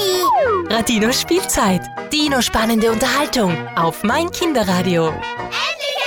Radino Spielzeit. Dino spannende Unterhaltung auf mein Kinderradio.